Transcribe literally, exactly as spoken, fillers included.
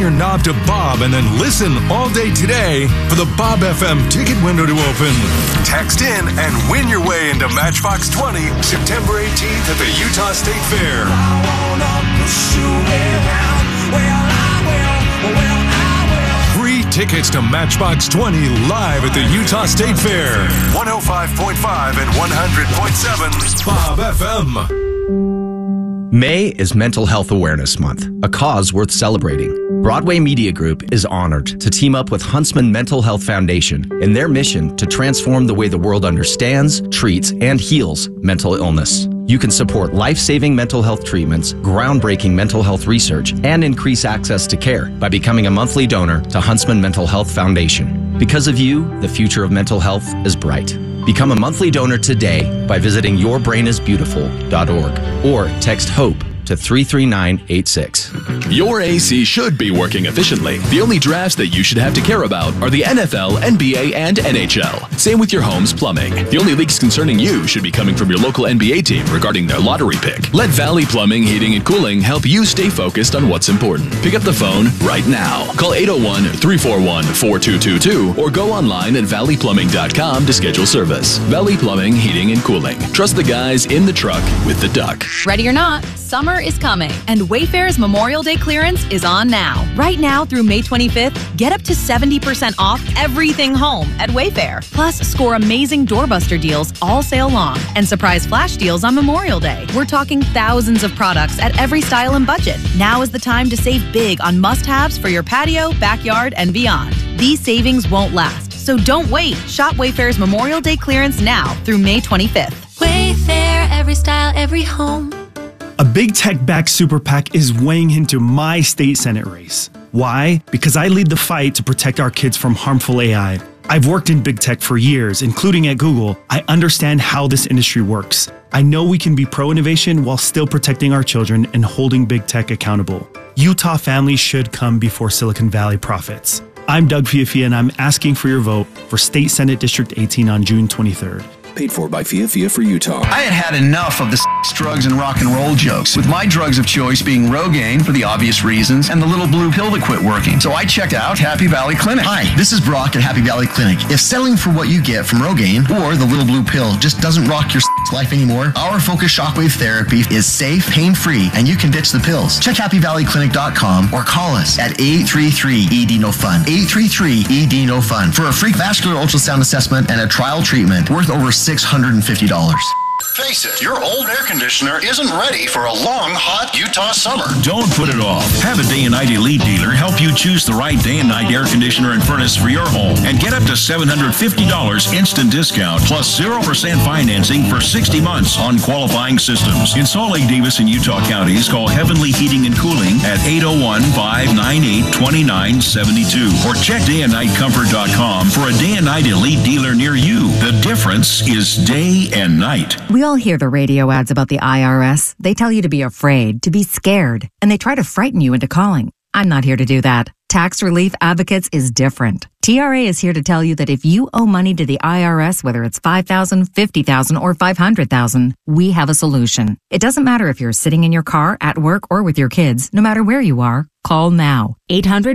your knob to Bob and then listen all day today for the Bob F M ticket window to open. Text in and win your way into Matchbox twenty, September eighteenth at the Utah State Fair. I wanna push you around. Well, I will. Well, I will. Free tickets to Matchbox twenty live at the Utah State Fair. one oh five point five and one hundred point seven Bob F M. May is Mental Health Awareness Month, a cause worth celebrating. Broadway Media Group is honored to team up with Huntsman Mental Health Foundation in their mission to transform the way the world understands, treats, and heals mental illness. You can support life-saving mental health treatments, groundbreaking mental health research, and increase access to care by becoming a monthly donor to Huntsman Mental Health Foundation. Because of you, the future of mental health is bright. Become a monthly donor today by visiting your brain is beautiful dot org or text HOPE to three three nine eight six. Your A C should be working efficiently. The only drafts that you should have to care about are the N F L, N B A, and N H L. Same with your home's plumbing. The only leaks concerning you should be coming from your local N B A team regarding their lottery pick. Let Valley Plumbing, Heating, and Cooling help you stay focused on what's important. Pick up the phone right now. Call eight oh one, three four one, four two two two or go online at valley plumbing dot com to schedule service. Valley Plumbing, Heating, and Cooling. Trust the guys in the truck with the duck. Ready or not, summer is coming, and Wayfair's Memorial Day clearance is on now. Right now through May twenty-fifth, get up to seventy percent off everything home at Wayfair. Plus, score amazing doorbuster deals all sale long and surprise flash deals on Memorial Day. We're talking thousands of products at every style and budget. Now is the time to save big on must-haves for your patio, backyard, and beyond. These savings won't last, so don't wait. Shop Wayfair's Memorial Day clearance now through May twenty-fifth. Wayfair, every style, every home. A big tech-backed super PAC is weighing into my state Senate race. Why? Because I lead the fight to protect our kids from harmful A I. I've worked in big tech for years, including at Google. I understand how this industry works. I know we can be pro-innovation while still protecting our children and holding big tech accountable. Utah families should come before Silicon Valley profits. I'm Doug Fiafia, and I'm asking for your vote for State Senate District eighteen on June twenty-third. Paid for by Fiafia for Utah. I had had enough of the sex, drugs, and rock and roll jokes, with my drugs of choice being Rogaine for the obvious reasons and the little blue pill that quit working. So I checked out Happy Valley Clinic. Hi, this is Brock at Happy Valley Clinic. If settling for what you get from Rogaine or the little blue pill just doesn't rock your sex life anymore, our focused shockwave therapy is safe, pain-free, and you can ditch the pills. Check happy valley clinic dot com or call us at eight three three E D no fun. eight three three E D no fun for a free vascular ultrasound assessment and a trial treatment worth over six hundred fifty dollars. Face it, your old air conditioner isn't ready for a long, hot Utah summer. Don't put it off. Have a Day and Night Elite dealer help you choose the right day and night air conditioner and furnace for your home and get up to seven hundred fifty dollars instant discount plus zero percent financing for sixty months on qualifying systems. In Salt Lake, Davis, and Utah counties, call Heavenly Heating and Cooling at eight oh one, five nine eight, two nine seven two or check day and night comfort dot com for a Day and Night Elite dealer near you. The difference is day and night. We all hear the radio ads about the I R S. They tell you to be afraid, to be scared, and they try to frighten you into calling. I'm not here to do that. Tax Relief Advocates is different. T R A is here to tell you that if you owe money to the I R S, whether it's five thousand dollars, fifty thousand dollars, or five hundred thousand dollars, we have a solution. It doesn't matter if you're sitting in your car, at work, or with your kids. No matter where you are, call now. eight hundred